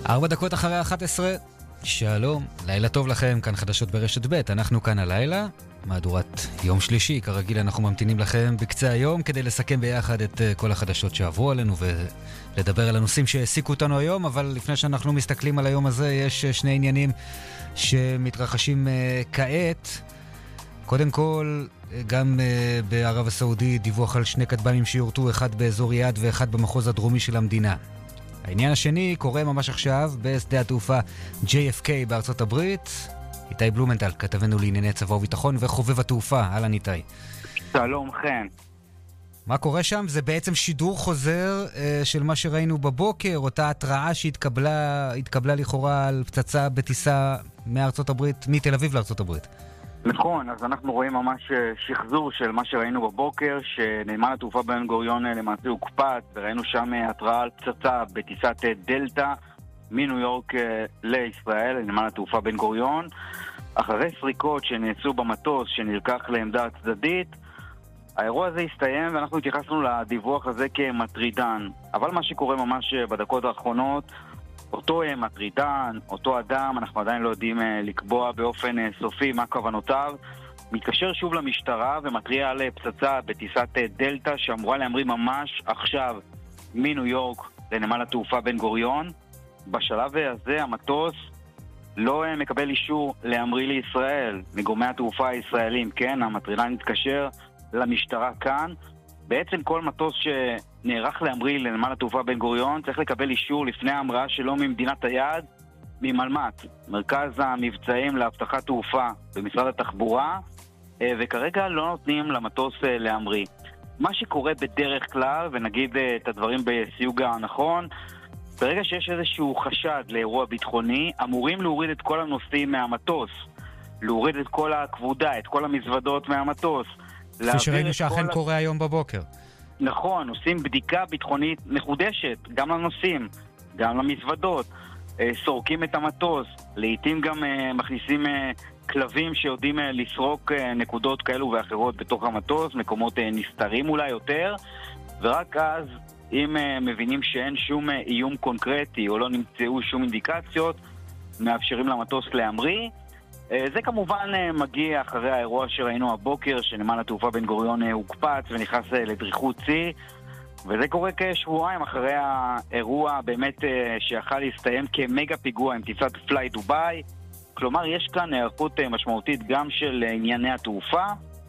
4 דקות אחרי 11, שלום, לילה טוב לכם, כאן חדשות ברשת ב', אנחנו כאן הלילה, מהדורת יום שלישי, כרגיל אנחנו ממתינים לכם בקצה היום כדי לסכם ביחד את כל החדשות שעברו עלינו ולדבר על הנושאים שהעסיקו אותנו היום, אבל לפני שאנחנו מסתכלים על היום הזה יש שני עניינים שמתרחשים כעת. קודם כל, גם בערב הסעודית דיווח על 2 כטב"מים שיורטו, אחד באזור יעד ואחד במחוז הדרומי של המדינה. העניין השני קורה ממש עכשיו בשדה התעופה JFK בארצות הברית. איתי בלומנטל, כתבנו לענייני צבא וביטחון וחובב התעופה. אהלן איתי. שלום חן. מה קורה שם? זה בעצם שידור חוזר של מה שראינו בבוקר, אותה התראה שהתקבלה לכאורה על פצצה בטיסה מארצות הברית, מתל אביב לארצות הברית. נכון, אז אנחנו רואים ממש שחזור של מה שראינו בבוקר, שנמל התעופה בן גוריון למעשה הוקפץ, וראינו שם התראה על פצצה בטיסת דלטה מניו יורק לישראל, נמל התעופה בן גוריון. אחרי סריקות שנעשו במטוס שנלקח לעמדה הצדדית, האירוע הזה הסתיים ואנחנו התייחסנו לדיווח הזה כמטרידן. אבל מה שקורה ממש בדקות האחרונות, אותו מטרידן, אותו אדם, אנחנו עדיין לא יודעים לקבוע באופן סופי מה כוונותיו, מתקשר שוב למשטרה ומתריע על פצצה בטיסת דלטה שאמורה להמריא ממש עכשיו מניו יורק לנמל התעופה בן גוריון. בשלב הזה המטוס לא מקבל אישור להמריא לישראל מגורמי התעופה הישראלים. כן, המטרידן מתקשר למשטרה כאן. בעצם כל מטוס שנערך להמריא לנמל התעופה בן גוריון צריך לקבל אישור לפני ההמראה שלו ממדינת היעד, ממלמ"ת, מרכז המבצעים לאבטחת תעופה במשרד התחבורה, וכרגע לא נותנים למטוס להמריא. מה שקורה בדרך כלל, ונגיד את הדברים בסיוג הנכון, ברגע שיש איזשהו חשד לאירוע ביטחוני, אמורים להוריד את כל הנוסעים מהמטוס, להוריד את כל הכבודה, את כל המזוודות מהמטוס, כפי שראינו שאכן קורה היום בבוקר. נכון, עושים בדיקה ביטחונית מחודשת, גם לנוסעים, גם למזוודות, סורקים את המטוס, לעתים גם מכניסים כלבים שיודעים לסרוק נקודות כאלו ואחרות בתוך המטוס, מקומות נסתרים אולי יותר, ורק אז, אם מבינים שאין שום איום קונקרטי או לא נמצאו שום אינדיקציות, מאפשרים למטוס להמריא. זה כמובן מגיע אחרי האירוע שראינו הבוקר, שנמל התעופה בן גוריון הוקפץ ונכנס לדריכות צי, וזה קורה כשבועיים אחרי האירוע באמת שיכל להסתיים כמגה פיגוע עם טיסת פליי דוביי. כלומר, יש כאן היערכות משמעותית גם של ענייני התעופה,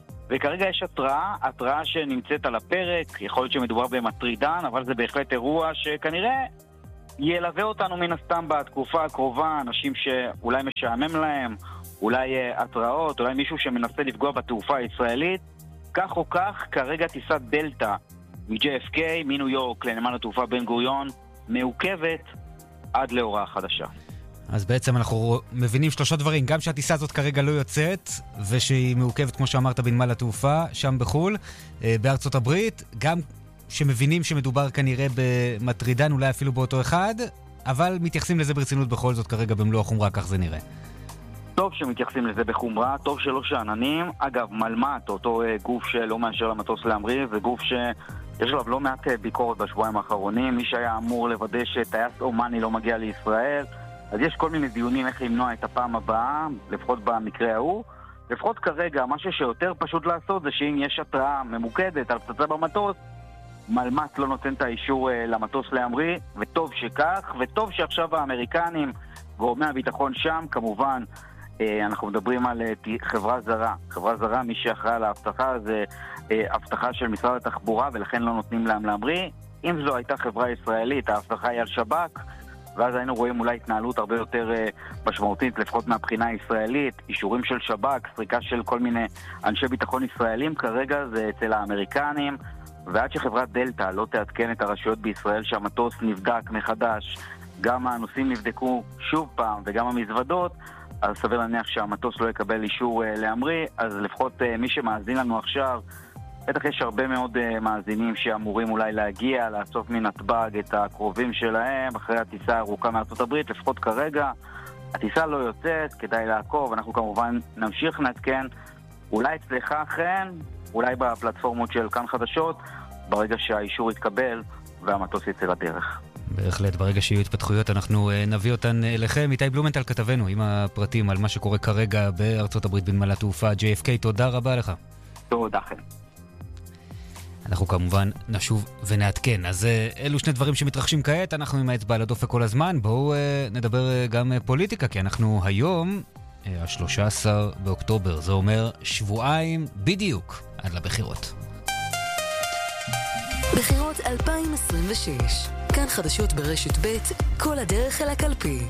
וכרגע יש התראה שנמצאת על הפרק. יכול להיות שמדובר במטרידן, אבל זה בהחלט אירוע שכנראה ילווה אותנו מן הסתם בתקופה הקרובה, אנשים שאולי משעמם להם, אולי התראות, אולי מישהו שמנסה לפגוע בתעופה הישראלית. כך או כך, כרגע טיסת דלטה מ-JFK, מניו יורק לנמל התעופה בן גוריון, מעוכבת עד להוראה חדשה. אז בעצם אנחנו מבינים 3 דברים, גם שהטיסה הזאת כרגע לא יוצאת, ושהיא מעוכבת, כמו שאמרת, בנמל התעופה, שם בחול, בארצות הברית, גם שמבינים שמדובר כנראה במטרידן, אולי אפילו באותו אחד, אבל מתייחסים לזה ברצינות בכל זאת כרגע במלוא החומרה, כך זה נראה. טוב שמתייחסים לזה בחומרה, טוב שלא שעננים. אגב, מלמ"ת, אותו גוף שלא מאשר למטוס להמריא, זה גוף שיש עליו לא מעט ביקורת בשבועיים האחרונים. מי שהיה אמור לוודא שטייס אומני לא מגיע לישראל, אז יש כל מיני דיונים איך למנוע את הפעם הבאה, לפחות במקרה ההוא. לפחות כרגע, משהו שיותר פשוט לעשות זה שאם יש התראה ממוקדת על פצצה במטוס, מלמ"ת לא נותן את האישור למטוס להמריא, וטוב שכך, וטוב שעכשיו האמריקנים, גורמי הביטחון שם, כמובן, אנחנו מדברים על חברה זרה. חברה זרה, מי שאחראי על ההבטחה זה הבטחה של משרד התחבורה, ולכן לא נותנים להם להמריא. אם זו הייתה חברה ישראלית, ההבטחה היא על שב"כ, ואז היינו רואים אולי התנהלות הרבה יותר משמעותית, לפחות מהבחינה הישראלית, אישורים של שב"כ, סריקה של כל מיני אנשי ביטחון ישראלים. כרגע זה אצל האמריקנים, ועד שחברת דלטה לא תעדכן את הרשויות בישראל שהמטוס נבדק מחדש, גם הנוסעים נבדקו שוב פעם וגם המזוודות, אז סביר להניח שהמטוס לא יקבל אישור להמריא. אז לפחות מי שמאזין לנו עכשיו, בטח יש הרבה מאוד מאזינים שאמורים אולי להגיע, לאסוף מנתב"ג את הקרובים שלהם אחרי הטיסה הארוכה מארצות הברית. לפחות כרגע הטיסה לא יוצאת, כדאי לעקוב. אנחנו כמובן נמשיך נתקן, אולי אצלך אכן, אולי בפלטפורמות של כאן חדשות, ברגע שהאישור יתקבל והמטוס יצא לדרך. בהחלט, ברגע שיהיו התפתחויות אנחנו נביא אותן אליכם. איתי בלומנטל כתבנו עם הפרטים על מה שקורה כרגע בארצות הברית בנמל התעופה JFK. תודה רבה לך. תודה לכם. אנחנו כמובן נשוב ונעדכן. אז אלו שני דברים שמתרחשים כעת, אנחנו עם האצבע על הדופק כל הזמן. בואו נדבר גם פוליטיקה, כי אנחנו היום, ה-13 באוקטובר, זה אומר שבועיים בדיוק עד לבחירות. בחירות 2026, כאן חדשות ברשת ב', כל הדרך אל הקלפי.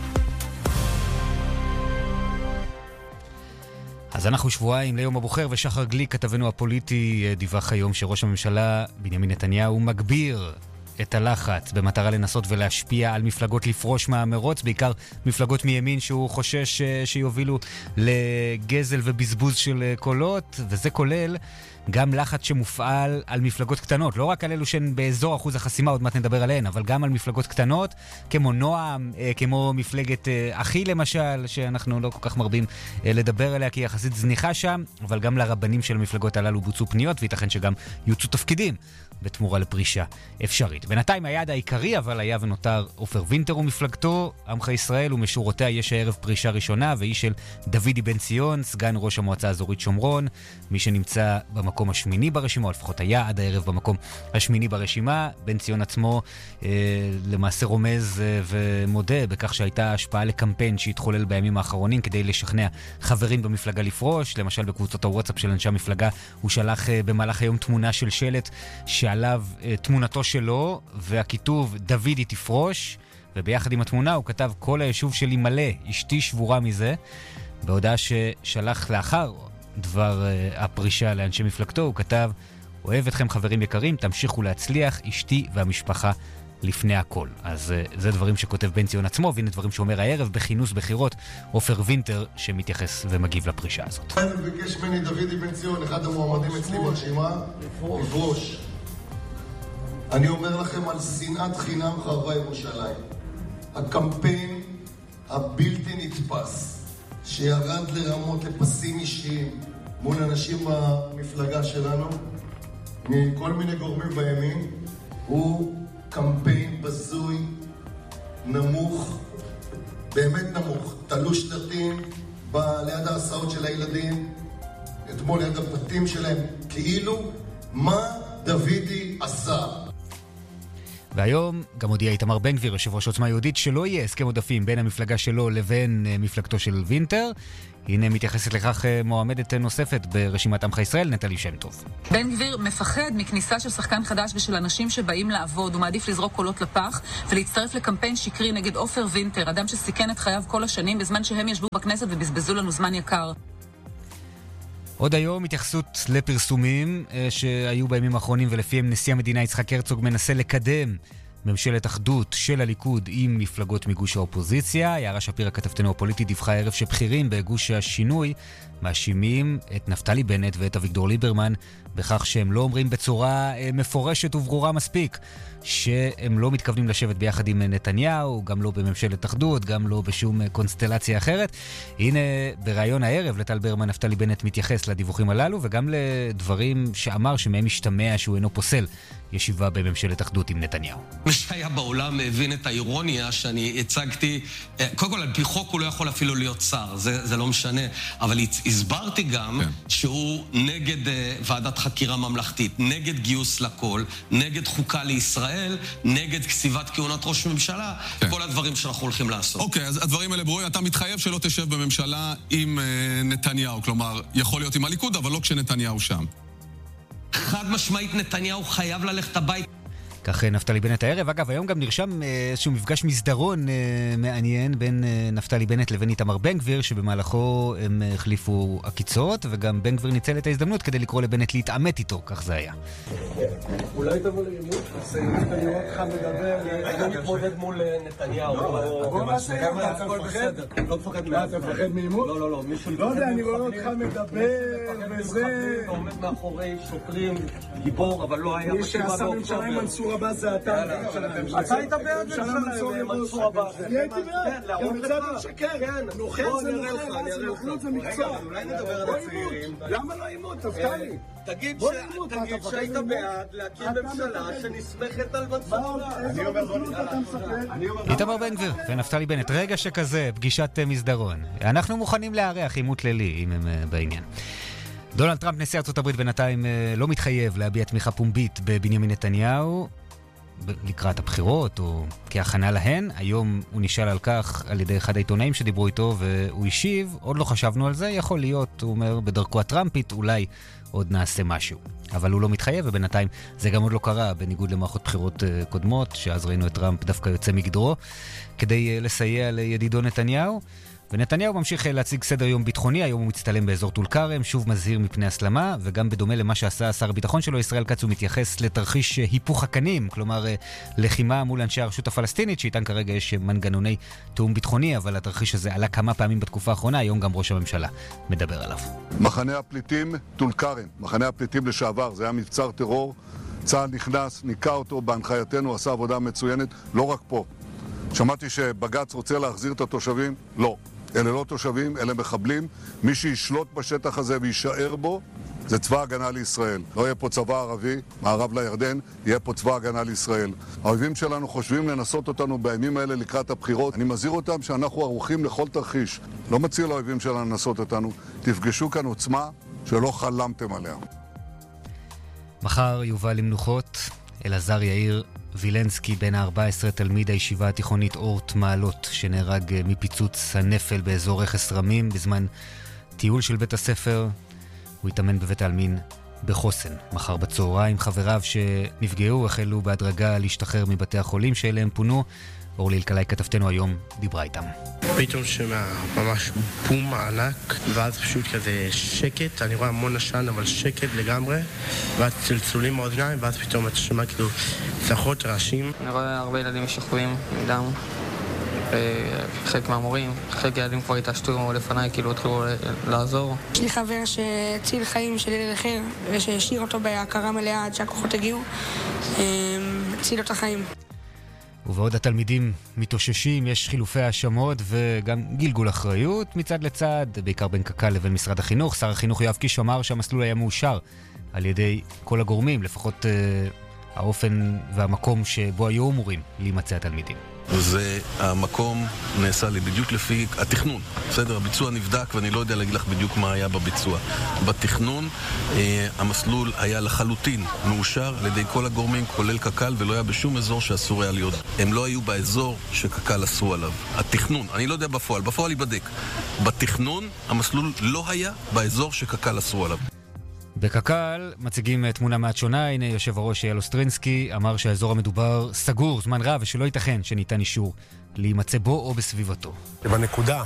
אז אנחנו שבועיים ליום הבוחר, ושחר גליק, כתבנו הפוליטי, דיווח היום שראש הממשלה בנימין נתניהו מגביר את הלחץ במטרה לנסות ולהשפיע על מפלגות לפרוש מהמרוץ, בעיקר מפלגות מימין שהוא חושש שיובילו לגזל ובזבוז של קולות, וזה כולל גם לחץ שמופעל על מפלגות קטנות, לא רק על אלו שהן באזור אחוז החסימה, עוד מעט נדבר עליהן, אבל גם על מפלגות קטנות, כמו נועם, כמו מפלגת אחי למשל, שאנחנו לא כל כך מרבים לדבר עליה, כי היא יחסית זניחה שם, אבל גם לרבנים של המפלגות הללו בוצעו פניות, וייתכן שגם יוצאו תפקידים בתמורה לפרישה אפשרית. בינתיים היעד העיקרי אבל היה ונותר עופר וינטר ומפלגתו. עמך ישראל ומשורותיה יש הערב פרישה ראשונה, והיא של דוידי בן ציון, סגן ראש המועצה האזורית שומרון, מי שנמצא במקום השמיני ברשימה, או לפחות היה עד הערב במקום השמיני ברשימה. בן ציון עצמו למעשה רומז ומודה בכך שהייתה השפעה לקמפיין שהתחולל בימים האחרונים כדי לשכנע חברים במפלגה לפרוש. למשל בקבוצות הוואטסאפ של אנשי המפלגה הוא שלח במהלך היום תמונה של שלט שעליו תמונתו שלו והכיתוב דוידי תפרוש, וביחד עם התמונה הוא כתב כל היישוב שלי מלא, אשתי שבורה מזה. בהודעה ששלח לאחר דבר הפרישה לאנשי מפלגתו הוא כתב, אוהב אתכם חברים יקרים, תמשיכו להצליח, אשתי והמשפחה לפני הכל. אז זה דברים שכותב בן ציון עצמו, והנה דברים שאומר הערב בכינוס בחירות עופר וינטר שמתייחס ומגיב לפרישה הזאת. אני ביקש ממני דוידי בן ציון, אחד המועמדים אצלי ברשימה, לפרוש. אני אומר לכם על שנאת חינם חרבה ירושלים. הקמפיין הבלתי נתפס שירד לרמות לפסים אישיים מול אנשים במפלגה שלנו מכל מיני גורמים בימין הוא קמפיין בזוי, נמוך, באמת נמוך. תלו שלטים ליד ההסעות של הילדים, אתמול ליד הבתים שלהם, כאילו מה דוידי עשה. והיום גם הודיע איתמר בן גביר, יושב ראש עוצמה יהודית, שלא יהיה הסכם עודפים בין המפלגה שלו לבין מפלגתו של וינטר. הנה מתייחסת לכך מועמדת נוספת ברשימת עמך ישראל, נטלי שם טוב. בן גביר מפחד מכניסה של שחקן חדש ושל אנשים שבאים לעבוד. הוא מעדיף לזרוק קולות לפח ולהצטרף לקמפיין שקרי נגד עופר וינטר, אדם שסיכן את חייו כל השנים בזמן שהם ישבו בכנסת ובזבזו לנו זמן יקר. עוד היום התייחסות לפרסומים שהיו בימים האחרונים, ולפיהם נשיא המדינה יצחק הרצוג מנסה לקדם ממשלת אחדות של הליכוד עם מפלגות מגוש האופוזיציה. יערה שפירא כתבתנו הפוליטית דיווחה הערב שבכירים בגוש השינוי מאשימים את נפתלי בנט ואת אביגדור ליברמן בכך שהם לא אומרים בצורה מפורשת וברורה מספיק שהם לא מתכוונים לשבת ביחד עם נתניהו, גם לא בממשלת אחדות, גם לא בשום קונסטלציה אחרת. הנה ברעיון הערב לטל ברמן נפתלי בנט מתייחס לדיווחים הללו וגם לדברים שאמר שמהם משתמע שהוא אינו פוסל ישיבה בממשלת אחדות עם נתניהו. מי שהיה בעולם הבין את האירוניה שאני הצגתי, קודם כל על פי חוק הוא לא יכול אפילו להיות שר, זה לא משנה, אבל הסברתי גם שהוא נגד ועדת חקירה ממלכתית, נגד גיוס לכל, נגד חוקה לישראל, נגד כסיבת כהונת ראש ממשלה, כל הדברים שאנחנו הולכים לעשות. אוקיי, אז הדברים האלה ברורים, אתה מתחייב שלא תשב בממשלה עם נתניהו, כלומר, יכול להיות עם הליכוד, אבל לא כשנתניהו שם. חד משמעית נתניהו חייב ללכת הבית. כך נפתלי בנט הערב. אגב, היום גם נרשם איזשהו מפגש מסדרון מעניין בין נפתלי בנט לבין איתמר בן גביר, שבמהלכו הם החליפו עקיצות, וגם בן גביר ניצל את ההזדמנות כדי לקרוא לבנט להתעמת איתו, כך זה היה. אולי תבוא לימוד, אז אני רואה אותך מדבר, אני מתמודד מול נתניהו. בוא נעשה יום, אתה מפחד? לא מפחד מה? אתה מפחד מאימות? לא, לא, לא. לא יודע, אני רואה אותך מדבר וזה... עומד מאחורי שוטרים, גיבור, אבל לא היה... מי שעשה ממשלה עם מנסור מנסור עבאס זה אתה. אתה היית בעד מנסור עבאס. אני הייתי בעד. גם מצד משקר. נוכל זה נוכל, זה נוכלות זה מקצוע. אולי נדבר על הצעירים. למה לא אימות? תפתלי. תגיד שהיית בעד להקים ממשלה שנסמכת על מנסור עבאס. איתמר בן גביר ונפתלי בנט, רגע שכזה, פגישת מסדרון. אנחנו מוכנים לארח עימות לילי אם הם בעניין. דונלד טראמפ, נשיא ארצות הברית, בינתיים לא מתחייב להביע תמיכה פומבית בבנימין נתניהו לקראת הבחירות או כהכנה להן. היום הוא נשאל על כך על ידי אחד העיתונאים שדיברו איתו והוא השיב, עוד לא חשבנו על זה, יכול להיות, הוא אומר, בדרכו הטראמפית, אולי עוד נעשה משהו. אבל הוא לא מתחייב, ובינתיים זה גם עוד לא קרה, בניגוד למערכות בחירות קודמות, שאז ראינו את טראמפ דווקא יוצא מגדרו, כדי לסייע לידידו נתניהו. ונתניהו ממשיך להציג סדר יום ביטחוני, היום הוא מצטלם באזור טול כרם, שוב מזהיר מפני הסלמה, וגם בדומה למה שעשה שר הביטחון שלו, ישראל כץ, הוא מתייחס לתרחיש היפוך הקנים, כלומר לחימה מול אנשי הרשות הפלסטינית, שאיתן כרגע יש מנגנוני תאום ביטחוני, אבל התרחיש הזה עלה כמה פעמים בתקופה האחרונה, היום גם ראש הממשלה מדבר עליו. מחנה הפליטים טול כרם, מחנה הפליטים לשעבר, זה היה מבצר טרור, צה"ל נכנס, ניקה אותו בהנחייתנו, עשה עבודה מצוינת, לא רק פה. שמעתי שבג"ץ רוצה להחזיר את התושבים, לא. אלה לא תושבים, אלה מחבלים. מי שישלוט בשטח הזה ויישאר בו, זה צבא הגנה לישראל. לא יהיה פה צבא ערבי, מערב לירדן, יהיה פה צבא הגנה לישראל. האויבים שלנו חושבים לנסות אותנו בימים האלה לקראת הבחירות. אני מזהיר אותם שאנחנו ערוכים לכל תרחיש. לא מציע לאויבים שלנו לנסות אותנו. תפגשו כאן עוצמה שלא חלמתם עליה. מחר יובא למנוחות אלעזר יאיר וילנסקי, בן ה-14, תלמיד הישיבה התיכונית אורט מעלות, שנהרג מפיצוץ הנפל באזור רכס רמים בזמן טיול של בית הספר. הוא התאמן בבית העלמין בחוסן. מחר בצהריים חבריו שנפגעו החלו בהדרגה להשתחרר מבתי החולים שאליהם פונו. אורלי אלקלעי כתבתנו היום דיברה איתם. פתאום שמע ממש בום ענק, ואז פשוט כזה שקט, אני רואה המון עשן אבל שקט לגמרי, ואז צלצולים מאוזניים, ואז פתאום אתה שומע כאילו צרחות, רעשים. אני רואה הרבה ילדים שכבים עם דם, חלק מהמורים, חלק ילדים כבר התעשתו לפניי, כאילו התחילו לעזור. יש לי חבר שהציל חיים של ילד אחר, ושהשאיר אותו בהכרה מלאה עד שהכוחות הגיעו, הציל לו את החיים. ובעוד התלמידים מתאוששים, יש חילופי האשמות וגם גלגול אחריות מצד לצד, בעיקר בין קק"ל לבין משרד החינוך. שר החינוך יואב קיש אמר שהמסלול היה מאושר על ידי כל הגורמים, לפחות האופן והמקום שבו היו אמורים להימצא התלמידים. וזה המקום נעשה לי בדיוק לפי התכנון. בסדר, הביצוע נבדק ואני לא יודע להגיד לך בדיוק מה היה בביצוע. בתכנון המסלול היה לחלוטין מאושר על ידי כל הגורמים, כולל קק"ל, ולא היה בשום אזור שאסור היה להיות. הם לא היו באזור שקק"ל אסרו עליו. התכנון, אני לא יודע בפועל ייבדק. בתכנון המסלול לא היה באזור שקק"ל אסרו עליו. בקק"ל מציגים תמונה מעט שונה. הנה יושב הראש אייל אוסטרינסקי אמר שהאזור המדובר סגור זמן רב ושלא ייתכן שניתן אישור להימצא בו או בסביבתו. בנקודה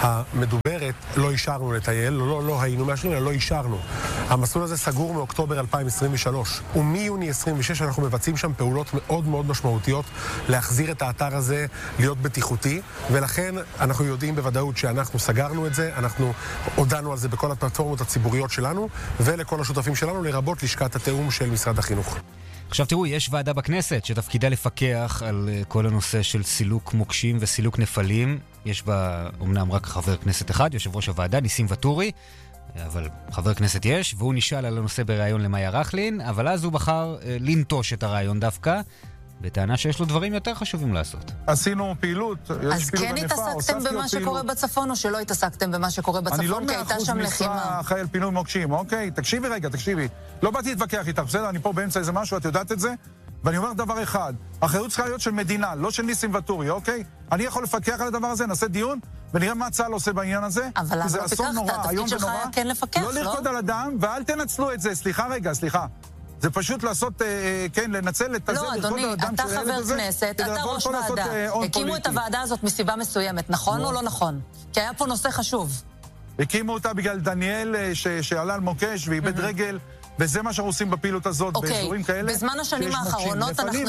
המדוברת לא אישרנו לטייל, לא היינו מאשרים, אלא לא אישרנו. המסלול הזה סגור מאוקטובר 2023, ומיוני 26 אנחנו מבצעים שם פעולות מאוד מאוד משמעותיות להחזיר את האתר הזה להיות בטיחותי, ולכן אנחנו יודעים בוודאות שאנחנו סגרנו את זה, אנחנו הודענו על זה בכל הפלטפורמות הציבוריות שלנו, ולכל השותפים שלנו, לרבות לשכת התאום של משרד החינוך. עכשיו תראו, יש ועדה בכנסת שתפקידה לפקח על כל הנושא של סילוק מוקשים וסילוק נפלים. יש בה אומנם רק חבר כנסת אחד, יושב ראש הוועדה, ניסים וטורי, אבל חבר כנסת יש, והוא נשאל על הנושא בראיון למאיה רכלין, אבל אז הוא בחר לנטוש את הרעיון דווקא, בטענה שיש לו דברים יותר חשובים לעשות. עשינו פעילות, אז כן התעסקתם במה שקורה בצפון, או שלא התעסקתם במה שקורה בצפון, כי הייתה שם לחימה? אני לא 100% משרה חייל פינוי מוקשים, אוקיי? תקשיבי רגע. לא באתי להתווכח איתך, בסדר? אני פה באמצע איזה משהו, את יודעת את זה? ואני אומר דבר אחד, אחריות צריכה להיות של מדינה, לא של ניסים וטורי, אוקיי? אני יכול לפקח על הדבר הזה, נעשה דיון, ונראה מה צה"ל עושה בעניין הזה. אבל למה לא פיקחת? התפקיד שלך היה כן לפקח, לא לרקוד על אדם, ואל תנצלו את זה. סליחה. זה פשוט לעשות, כן, לנצל את הזה. לא, אדוני, אתה חבר כנסת, אתה ראש ועדה. הקימו את הוועדה הזאת מסיבה מסוימת, נכון או לא נכון? כי היה פה נושא חשוב. הקימו אותה בגלל דניאל שעלה על מוקש ואיבד רגל, וזה מה שאנחנו עושים בפעילות הזאת באזורים כאלה. בזמן השנים האחרונות אנחנו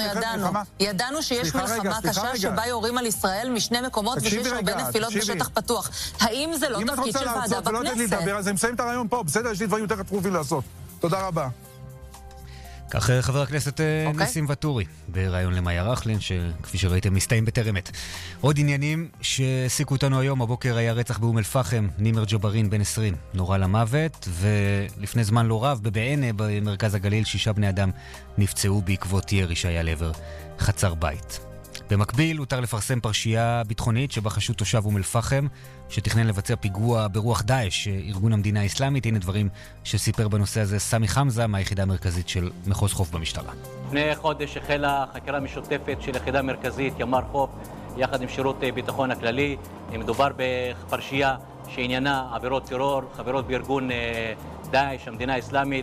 ידענו שיש מלחמה קשה שבה יורים על ישראל משני מקומות ושיש הרבה נפילות בשטח פתוח. האם זה לא תפקיד של ועדה בכנסת? אז אני מסיים את הרעיון פה, בסדר? יש לי דברים יותר דחופים לעשות. תודה רבה. כך חבר הכנסת ניסים ואטורי, ברעיון למאיה רכלין, שכפי שראיתם מסתיים בטרם עת. עוד עניינים שהסיקו אותנו היום, הבוקר היה רצח באום אל-פחם, נימר ג'בארין בן 20, נורה למוות, ולפני זמן לא רב, בבענה, במרכז הגליל, 6 בני אדם נפצעו בעקבות ירי שהיה לעבר חצר בית. במקביל, הותר לפרסם פרשייה ביטחונית שבה חשוד תושב אום אל-פחם, שתכנן לבצע פיגוע ברוח דאעש, ארגון המדינה האסלאמית. הנה דברים שסיפר בנושא הזה סמי חמזה, מהיחידה המרכזית של מחוז חוף במשטרה. לפני חודש החלה חקירה משותפת של יחידה מרכזית ימ"ר חוף, יחד עם שירות ביטחון הכללי. מדובר בפרשייה שעניינה עבירות טרור, חברות בארגון דאעש, המדינה האסלאמית.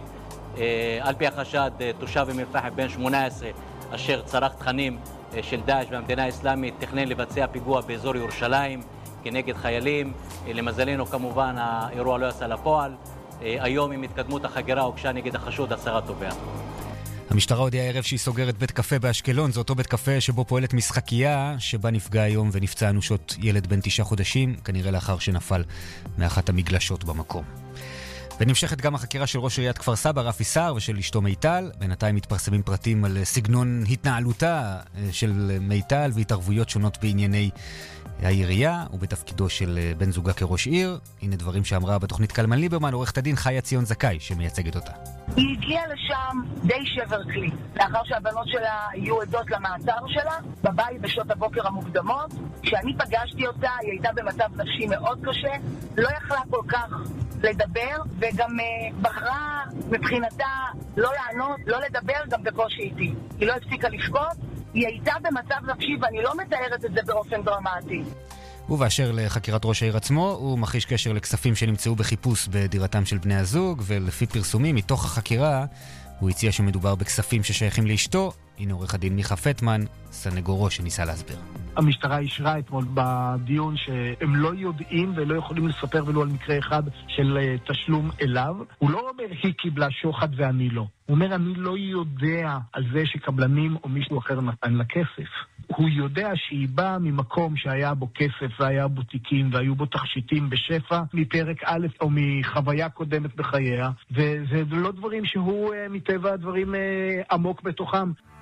על פי החשד, תושב אום אל-פחם בן 18, אשר צרך תכנים של דאעש והמדינה האסלאמית, תכנן לבצע פיגוע באזור ירושלים כנגד חיילים. למזלנו כמובן האירוע לא יצא לפועל. היום עם התקדמות החקירה הוגשה נגד החשוד 10 תובע. המשטרה הודיעה הערב שהיא סוגרת בית קפה באשקלון. זה אותו בית קפה שבו פועלת משחקייה, שבה נפגע היום ונפצע אנושות ילד בן 9 חודשים, כנראה לאחר שנפל מאחת המגלשות במקום. ונמשכת גם החקירה של ראש עיריית כפר סבא רפי סער ושל אשתו מיטל. בינתיים מתפרסמים פרטים על סגנון התנהלותה של מיטל והתערבויות שונות בענייני העירייה ובתפקידו של בן זוגה כראש עיר. הנה דברים שאמרה בתוכנית קלמן ליברמן עורכת הדין חיה ציון זכאי שמייצגת אותה. היא הגיעה לשם די שבר כלי, לאחר שהבנות שלה יהיו עדות למעצר שלה בבית בשעות הבוקר המוקדמות. כשאני פגשתי אותה היא הייתה במצב נפשי מאוד קשה, לא יכלה כל כך לדבר, וגם בחרה מבחינתה לא לענות, לא לדבר, גם בקושי איתי. היא לא הפסיקה לבכות, היא הייתה במצב נפשי ואני לא מתארת את זה באופן דרמטי. ובאשר לחקירת ראש העיר עצמו, הוא מכחיש קשר לכספים שנמצאו בחיפוש בדירתם של בני הזוג, ולפי פרסומים מתוך החקירה הוא הציע שמדובר בכספים ששייכים לאשתו. הנה עורך הדין מיכה פטמן, סנגורו שניסה להסביר. המשטרה אישרה אתמול בדיון שהם לא יודעים ולא יכולים לספר ולא על מקרה אחד של תשלום אליו. הוא לא אומר היא קיבלה שוחד ואני לא. הוא אומר אני לא יודע על זה שקבלנים או מישהו אחר נתן לה כסף. הוא יודע שהיא באה ממקום שהיה בו כסף והיה בו תיקים והיו בו תכשיטים בשפע מפרק א' או מחוויה קודמת בחייה, וזה לא דברים שהוא מטבע הדברים עמוק בתוכם.